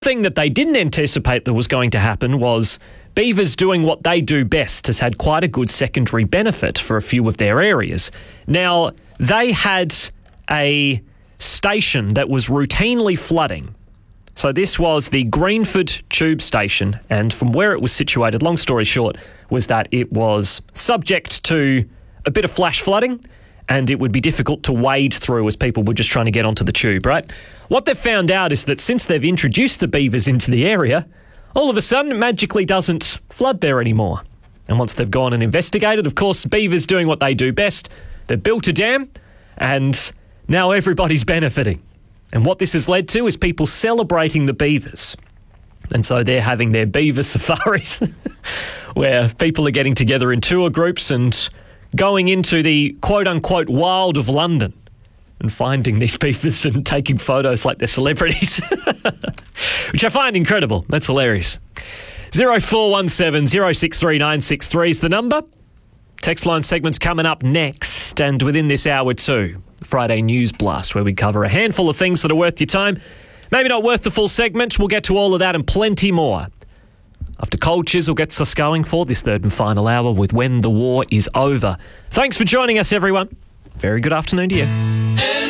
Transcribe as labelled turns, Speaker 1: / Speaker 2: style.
Speaker 1: thing that they didn't anticipate that was going to happen was beavers doing what they do best has had quite a good secondary benefit for a few of their areas. Now, they had a station that was routinely flooding. So this was the Greenford Tube Station, and from where it was situated, long story short, was that it was subject to a bit of flash flooding, and it would be difficult to wade through as people were just trying to get onto the tube, right? What they've found out is that since they've introduced the beavers into the area, all of a sudden it magically doesn't flood there anymore. And once they've gone and investigated, of course, beavers doing what they do best, they've built a dam, and now everybody's benefiting. And what this has led to is people celebrating the beavers. And so they're having their beaver safaris where people are getting together in tour groups and going into the quote-unquote wild of London and finding these beavers and taking photos like they're celebrities, which I find incredible. That's hilarious. 0417 063 963 is the number. Text line segment's coming up next, and within this hour too, Friday News Blast, where we cover a handful of things that are worth your time. Maybe not worth the full segment. We'll get to all of that and plenty more after Cold Chisel gets us going for this third and final hour with When the War is Over. Thanks for joining us, everyone. Very good afternoon to you.